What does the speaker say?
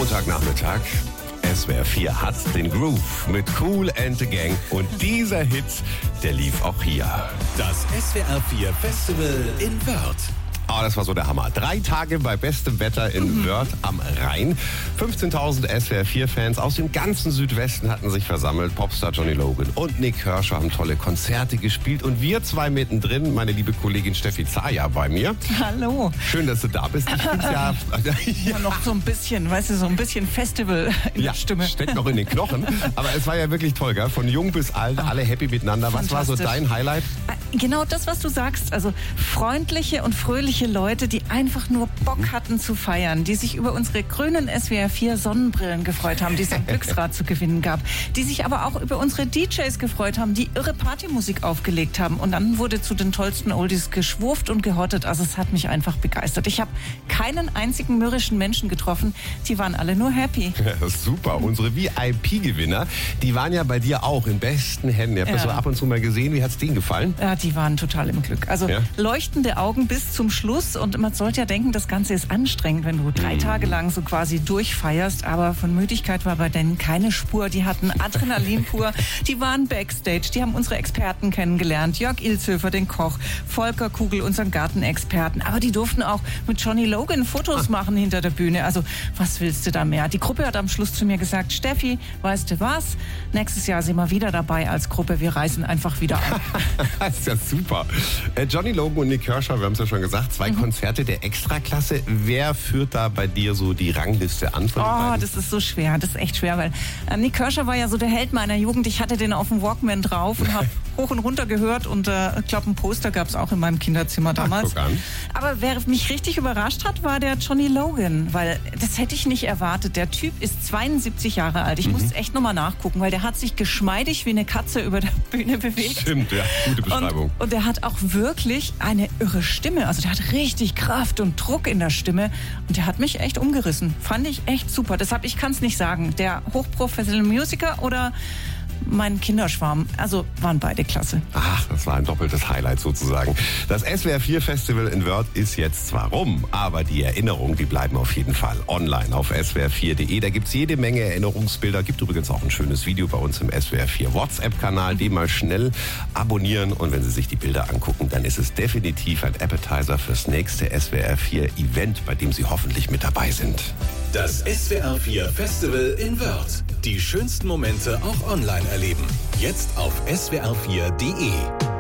Montagnachmittag. SWR 4 hat den Groove mit Kool and the Gang. Und dieser Hit, der lief auch hier. Das SWR 4 Festival in Wörth. Das war so der Hammer. 3 Tage bei bestem Wetter in Wörth am Rhein. 15.000 SWR 4-Fans aus dem ganzen Südwesten hatten sich versammelt. Popstar Johnny Logan und Nik Kershaw haben tolle Konzerte gespielt. Und wir zwei mittendrin, meine liebe Kollegin Steffi Zaya bei mir. Hallo. Schön, dass du da bist. Ich find's ja noch so ein bisschen, weißt du, so ein bisschen Festival in der Stimme. Steckt noch in den Knochen. Aber es war ja wirklich toll, gell? Von jung bis alt, alle happy miteinander. Was war so dein Highlight? Genau das, was du sagst. Also freundliche und fröhliche Leute, die einfach nur Bock hatten zu feiern, die sich über unsere grünen SWR 4 Sonnenbrillen gefreut haben, die es am Glücksrad zu gewinnen gab, die sich aber auch über unsere DJs gefreut haben, die irre Partymusik aufgelegt haben. Und dann wurde zu den tollsten Oldies geschwurft und gehottet. Also es hat mich einfach begeistert. Ich habe keinen einzigen mürrischen Menschen getroffen. Die waren alle nur happy. Ja, super. Unsere VIP-Gewinner, die waren ja bei dir auch in besten Händen. Ihr habt das so ab und zu mal gesehen. Wie hat es denen gefallen? Ja, die waren total im Glück. Also leuchtende Augen bis zum Schluss. Und man sollte ja denken, das Ganze ist anstrengend, wenn du 3 Tage lang so quasi durchfeierst. Aber von Müdigkeit war bei denen keine Spur. Die hatten Adrenalin pur. Die waren Backstage. Die haben unsere Experten kennengelernt. Jörg Ilzhöfer, den Koch. Volker Kugel, unseren Gartenexperten. Aber die durften auch mit Johnny Logan Fotos machen hinter der Bühne. Also was willst du da mehr? Die Gruppe hat am Schluss zu mir gesagt, Steffi, weißt du was? Nächstes Jahr sind wir wieder dabei als Gruppe. Wir reisen einfach wieder an. Das ist ja super. Johnny Logan und Nik Kershaw, wir haben es ja schon gesagt, 2 Konzerte der Extraklasse. Wer führt da bei dir so die Rangliste an? Das ist so schwer. Das ist echt schwer, weil Nik Kershaw war ja so der Held meiner Jugend. Ich hatte den auf dem Walkman drauf und habe hoch und runter gehört und ich glaube, ein Poster gab es auch in meinem Kinderzimmer damals. Aber wer mich richtig überrascht hat, war der Johnny Logan, weil das hätte ich nicht erwartet. Der Typ ist 72 Jahre alt. Ich musste echt nochmal nachgucken, weil der hat sich geschmeidig wie eine Katze über der Bühne bewegt. Stimmt, ja, gute Beschreibung. Und der hat auch wirklich eine irre Stimme. Also der hat richtig Kraft und Druck in der Stimme und der hat mich echt umgerissen. Fand ich echt super. Deshalb, ich kann es nicht sagen. Der hochprofessionelle Musiker oder mein Kinderschwarm. Also waren beide klasse. Ach, das war ein doppeltes Highlight sozusagen. Das SWR 4 Festival in Wörth ist jetzt zwar rum, aber die Erinnerungen, die bleiben auf jeden Fall online auf swr4.de. Da gibt's jede Menge Erinnerungsbilder. Gibt übrigens auch ein schönes Video bei uns im SWR 4 WhatsApp-Kanal. Den mal schnell abonnieren. Und wenn Sie sich die Bilder angucken, dann ist es definitiv ein Appetizer fürs nächste SWR 4 Event, bei dem Sie hoffentlich mit dabei sind. Das SWR 4 Festival in Wörth. Die schönsten Momente auch online erleben. Jetzt auf swr4.de.